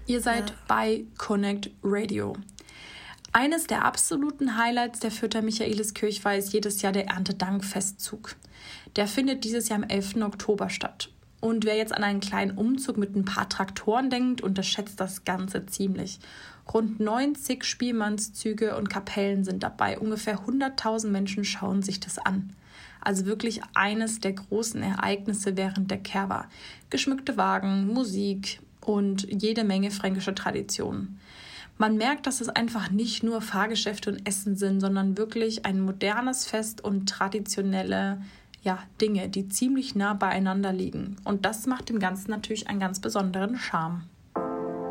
Ihr seid bei Connect Radio. Eines der absoluten Highlights der Fürther Michaeliskirche ist jedes Jahr der Erntedankfestzug. Der findet dieses Jahr am 11. Oktober statt. Und wer jetzt an einen kleinen Umzug mit ein paar Traktoren denkt, unterschätzt das Ganze ziemlich. Rund 90 Spielmannszüge und Kapellen sind dabei. Ungefähr 100.000 Menschen schauen sich das an. Also wirklich eines der großen Ereignisse während der Kerwa. Geschmückte Wagen, Musik und jede Menge fränkischer Traditionen. Man merkt, dass es einfach nicht nur Fahrgeschäfte und Essen sind, sondern wirklich ein modernes Fest und traditionelle Dinge, die ziemlich nah beieinander liegen. Und das macht dem Ganzen natürlich einen ganz besonderen Charme.